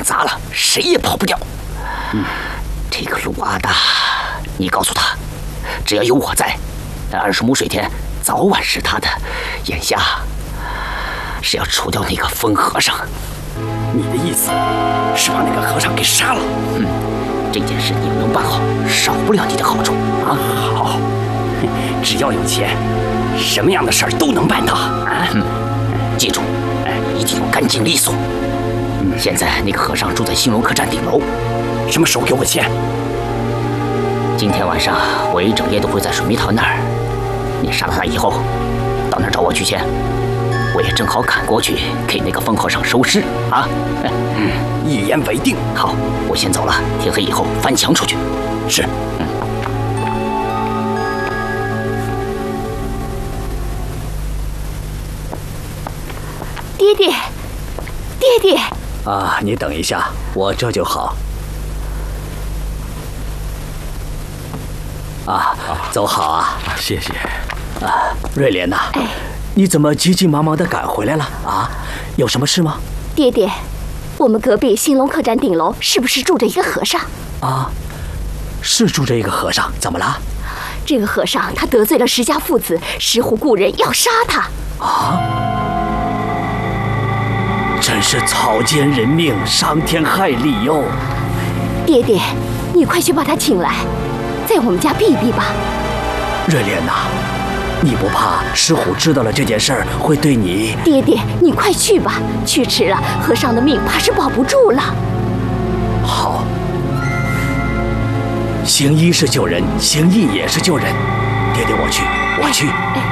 砸了，谁也跑不掉。这个陆阿大，你告诉他，只要有我在，那20亩水田早晚是他的。眼下是要除掉那个疯和尚。 你的意思是把那个和尚给杀了？ 这件事你要能办好，少不了你的好处啊！ 好，只要有钱，什么样的事儿都能办到啊！ 记住，一定要干净利索。现在那个和尚住在兴隆客栈顶楼， 什么时候给我钱？ 今天晚上我一整夜都会在水蜜桃那儿。你杀了他以后，到那儿找我取钱，我也正好赶过去给那个疯和尚收尸啊！ 一言为定。 好，我先走了，天黑以后翻墙出去。 是。 爹爹，爹爹！ 啊，你等一下，我这就好。走好啊！ 谢谢。 瑞莲呐，你怎么急急忙忙地赶回来了啊？有什么事吗？ 爹爹，我们隔壁兴隆客栈顶楼是不是住着一个和尚？ 啊，是住着一个和尚，怎么了？ 这个和尚他得罪了石家父子，石虎故人要杀他。啊！ 真是草菅人命，伤天害理哟！ 爹爹，你快去把他请来，在我们家避避吧。 瑞莲呐，你不怕石虎知道了这件事儿会对你？ 爹爹，你快去吧，去迟了，和尚的命怕是保不住了。 好，行医是救人，行义也是救人。爹爹，我去。